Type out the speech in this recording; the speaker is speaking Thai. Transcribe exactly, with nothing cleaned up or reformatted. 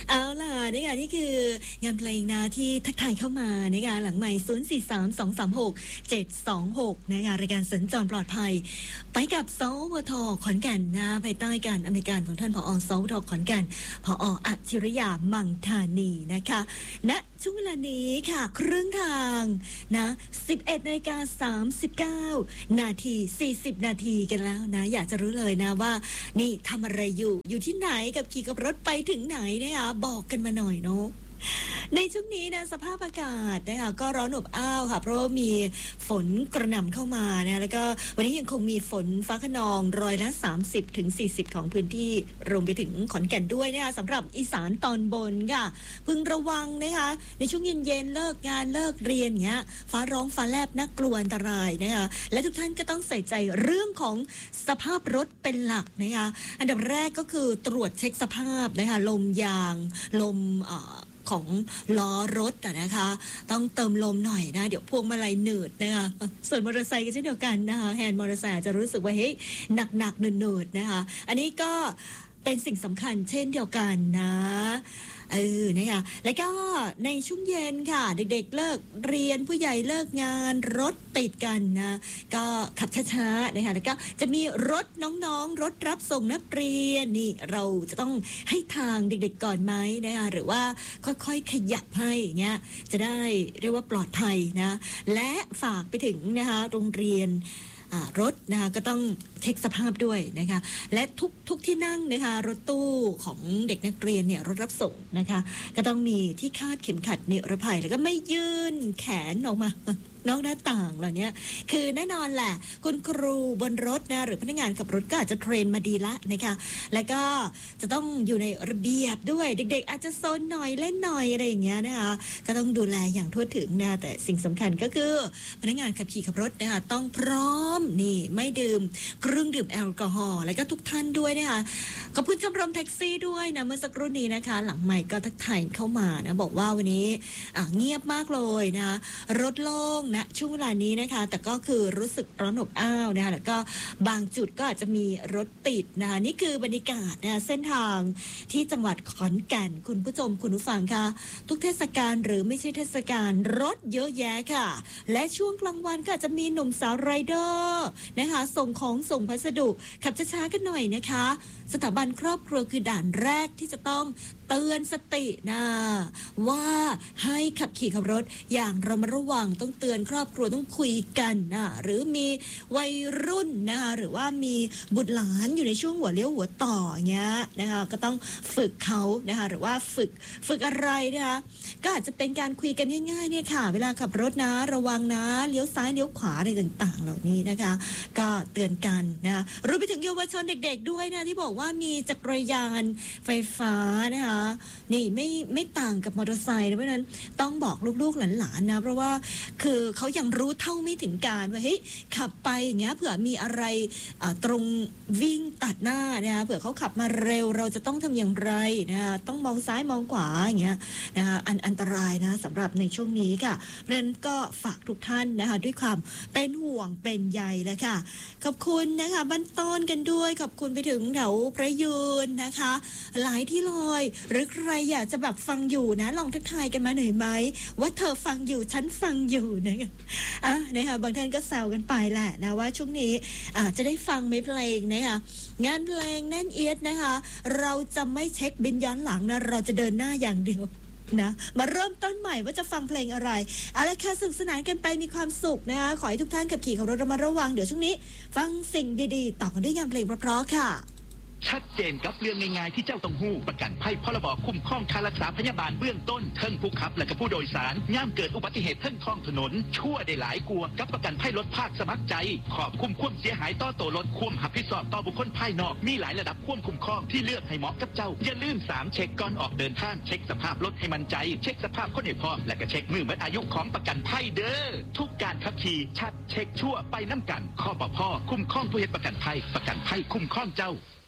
เอาล่ะนะคะนี่คืองานเพลงนะที่ทักทายเข้ามานะคะหลังใหม่ศูนย์ สี่ สาม สอง สาม หก เจ็ด สอง หกนะคะรายการสัญจรปลอดภัยไปกับสวทขอนแก่นนะภายใต้การอำนวยการของท่านผอสวทขอนแก่นผออัจฉริยามังธานีนะคะณช่วงเวลานี้ค่ะครึ่งทางนะสิบเอ็ดนาฬิกาสามสิบเก้านาทีสี่สิบนาทีกันแล้วนะอยากจะรู้เลยนะว่านี่ทำอะไรอยู่อยู่ที่ไหนกับขี่กับรถไปถึงไหนนะคะบอกกันมาหน่อยเนาะในช่วงนี้นะสภาพอากาศนะคะก็ร้อนอบอ้าวค่ะเพราะว่ามีฝนกระหน่ำเข้ามานะแล้วก็วันนี้ยังคงมีฝนฟ้าคะนองร้อยละสามสิบถึงสี่สิบของพื้นที่รวมไปถึงขอนแก่นด้วยนะคะสำหรับอีสานตอนบนค่ะพึงระวังนะคะในช่วงเย็นๆเลิกงานเลิกเรียนเงี้ยฟ้าร้องฟ้าแลบน่ากลัวอันตรายนะคะและทุกท่านก็ต้องใส่ใจเรื่องของสภาพรถเป็นหลักนะคะอันดับแรกก็คือตรวจเช็คสภาพนะคะลมยางลมเอ่อของล้อรถนะคะต้องเติมลมหน่อยนะเดี๋ยวพวงมาลัยหนืดนะคะส่วนมอเตอร์ไซค์ก็เช่นเดียวกันนะคะแฮนด์มอเตอร์ไซค์จะรู้สึกว่าเฮ้ยหนักๆหนืดๆนะคะอันนี้ก็เป็นสิ่งสำคัญเช่นเดียวกันนะเออนะคะแล้วก็ในช่วงเย็นค่ะเด็กๆเลิกเรียนผู้ใหญ่เลิกงานรถติดกันนะก็ขับช้าๆนะคะแล้วก็จะมีรถน้องๆรถรับส่งนักเรียนนี่เราจะต้องให้ทางเด็กๆก่อนไหมนะคะหรือว่าค่อยๆขยับให้เงี้ยจะได้เรียกว่าปลอดภัยนะและฝากไปถึงนะคะโรงเรียนรถนะคะก็ต้องเช็คสภาพด้วยนะคะและทุกทุกที่นั่งนะคะรถตู้ของเด็กนักเรียนเนี่ยรถรับส่งนะคะก็ต้องมีที่คาดเข็มขัดนิรภัยแล้วก็ไม่ยื่นแขนออกมานอกหน้าต่างเหล่านี้คือแน่นอนแหละคุณครูบนรถนะหรือพนักงานขับรถก็อาจจะเทรนมาดีละนะคะแล้วก็จะต้องอยู่ในระเบียบด้วยเด็กๆอาจจะโซนหน่อยเล่นหน่อยอะไรอย่างเงี้ยนะคะก็ต้องดูแลอย่างทั่วถึงนะแต่สิ่งสำคัญก็คือพนักงานขับขี่ขับรถนะคะต้องพร้อมนี่ไม่ดื่มเครื่องดื่มแอลกอฮอล์แล้วก็ทุกท่านด้วยนะคะขอบคุณชมรมแท็กซี่ด้วยนะเมื่อสักครู่นี้นะคะหลังใหม่ก็ทักทายเข้ามานะบอกว่าวันนี้เงียบมากเลยนะรถโล่งณช่วงเวลานี้นะคะแต่ก็คือรู้สึกร้อนอบอ้าวนะคะแล้วก็บางจุดก็อาจจะมีรถติดนะคะนี่คือบรรยากาศนะเส้นทางที่จังหวัดขอนแก่นคุณผู้ชมคุณผู้ฟังค่ะทุกเทศกาลหรือไม่ใช่เทศกาลรถเยอะแยะค่ะและช่วงกลางวันก็อาจจะมีหนุ่มสาวไรเดอร์นะคะส่งของส่งพัสดุขับช้าๆกันหน่อยนะคะสถาบันครอบครัวคือด่านแรกที่จะต้องเตือนสตินะว่าให้ขับขี่ขับรถอย่างระมัดระวังต้องเตือนครอบครัวต้องคุยกันนะหรือมีวัยรุ่นนะคะหรือว่ามีบุตรหลานอยู่ในช่วงหัวเลี้ยวหัวต่อเงี้ยนะคะก็ต้องฝึกเขานะคะหรือว่าฝึกฝึกอะไรนะคะก็อาจจะเป็นการคุยกันง่ายๆเนี่ยค่ะเวลาขับรถนะระวังนะเลี้ยวซ้ายเลี้ยวขวาอะไรต่างๆเหล่านี้นะคะก็เตือนกันนะรวมไปถึงเยาวชนเด็กๆด้วยนะที่บอกว่ามีจักรยานไฟฟ้านะคะนี่ไม่ไม่ต่างกับมอเตอร์ไซค์เพราะฉะนั้นต้องบอกลูกๆหลานๆนะเพราะว่าคือเขายังรู้เท่าไม่ถึงการว่าเฮ้ยขับไปอย่างเงี้ยเผื่อมีอะไรตรงวิ่งตัดหน้านะคะเผื่อเขาขับมาเร็วเราจะต้องทำอย่างไรนะคะต้องมองซ้ายมองขวาอย่างเงี้ยนะคะอันอันตรายนะสำหรับในช่วงนี้ค่ะเพราะฉะนั้นก็ฝากทุกท่านนะคะด้วยความเป็นห่วงเป็นใยแล้วค่ะขอบคุณนะคะบ้านต้นกันด้วยขอบคุณไปถึงแถวพระยืนนะคะหลายที่เลยหรือใครอยากจะแบบฟังอยู่นะลองทักทายกันมาหน่อยไหมว่าเธอฟังอยู่ฉันฟังอยู่นะคะอ่ะนะคะบางท่านก็แซวกันไปแหละนะว่าช่วงนี้อาจจะได้ฟังไหมเพลงนะคะงานเพลงแน่นเอียดนะคะเราจะไม่เช็คบินย้อนหลังนะเราจะเดินหน้าอย่างเดียวนะมาเริ่มต้นใหม่ว่าจะฟังเพลงอะไรเอาละค่ะสนุกสนานกันไปมีความสุขนะคะขอให้ทุกท่านขับขี่ขับรถระมัดระวังเดี๋ยวช่วงนี้ฟังสิ่งดีๆต่อกันด้วยงานเพลงเพราะๆค่ะชัดเจนกับเรื่องง่ายๆที่เจ้าต้องหู้ประกันภัยพรบคุ้มครองค่ารักษาพยาบาลเบื้องต้นเทิงผู้ขับและก็ผู้โดยสารย่ามเกิดอุบัติเหตุเทิงท้องถนนชั่วได้หลายกลัวกับประกันภัยรถภาคสมัครใจขอบคุ้มความเสียหายต่อตัวรถควมหับผิดชอบต่อบุคคลภายนอกมีหลายระดับควบคุ้มครองที่เลือกให้เหมาะกับเจ้าอย่าลืมสามเช็คก่อนออกเดินทางเช็คสภาพรถให้มั่นใจเช็คสภาพคนให้พร้อมและก็เช็คมือหมดอายุของประกันภัยเด้อทุกการขับขี่ชัดเช็คชั่วไปน้ำกันข้อปพคุ้มครองผู้เฮ็ดประกันภัยประกันภัยคุ้มครองเจ้า